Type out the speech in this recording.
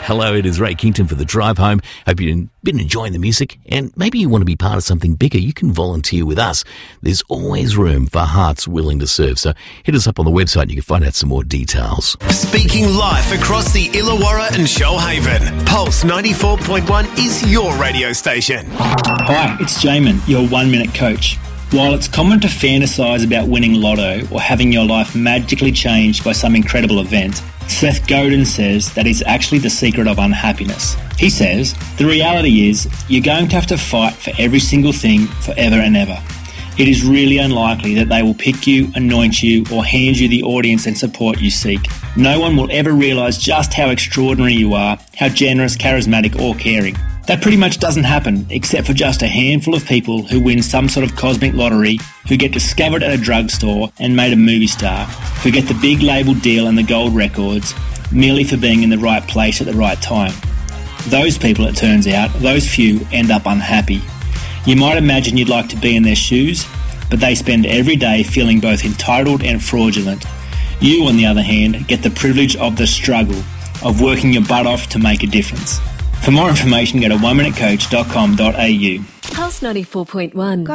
Hello, it is Ray Kington for The Drive Home. Hope you've been enjoying the music, and maybe you want to be part of something bigger. You can volunteer with us. There's always room for hearts willing to serve. So hit us up on the website and you can find out some more details. Speaking live across the Illawarra and Shoalhaven, Pulse 94.1 is your radio station. Hi, it's Jamin, your 1 Minute Coach. While it's common to fantasise about winning lotto or having your life magically changed by some incredible event, Seth Godin says that is actually the secret of unhappiness. He says, the reality is you're going to have to fight for every single thing forever and ever. It is really unlikely that they will pick you, anoint you, or hand you the audience and support you seek. No one will ever realise just how extraordinary you are, how generous, charismatic, or caring. That pretty much doesn't happen, except for just a handful of people who win some sort of cosmic lottery, who get discovered at a drugstore and made a movie star, who get the big label deal and the gold records, merely for being in the right place at the right time. Those people, it turns out, those few, end up unhappy. You might imagine you'd like to be in their shoes, but they spend every day feeling both entitled and fraudulent. You, on the other hand, get the privilege of the struggle, of working your butt off to make a difference. For more information, go to oneminutecoach.com.au. Pulse 94.1.